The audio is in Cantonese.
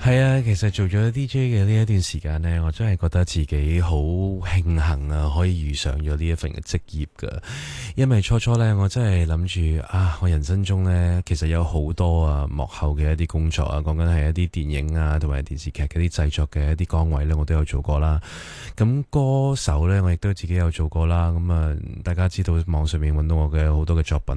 係啊，其實做咗 DJ 嘅呢一段時間呢，我真係覺得自己好慶幸啊，可以遇上咗呢一份嘅職業噶。因為初初呢，我真係諗住啊，我人生中呢，其實有好多啊幕後嘅一啲工作啊，講緊係一啲電影啊，同埋電視劇嗰啲製作嘅一啲崗位呢，我都有做過啦。咁歌手呢，我亦都自己有做過啦。咁啊，大家知道網上面揾到我嘅好多嘅作品。